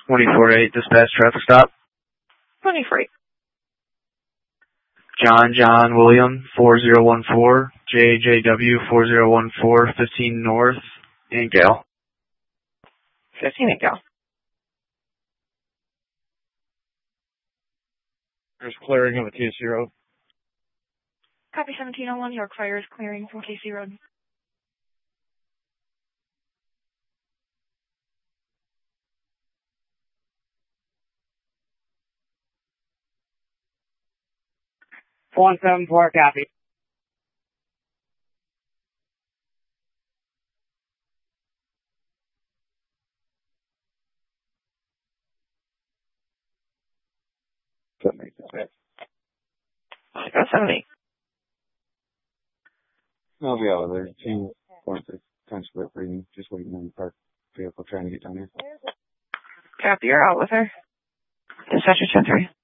24-8, dispatch traffic stop. 24-8. John William 4014, JJW 4014, 15 North, and Gale. 15 and Gale. There's clearing of the KC Road. Copy 1701, York Fire is clearing from KC Road. One 74, copy. That's 70. I'll be out of there. Team points is kind of split reading, just waiting on the park vehicle trying to get down here. Copy, you're out with her. Dispatcher 10-3.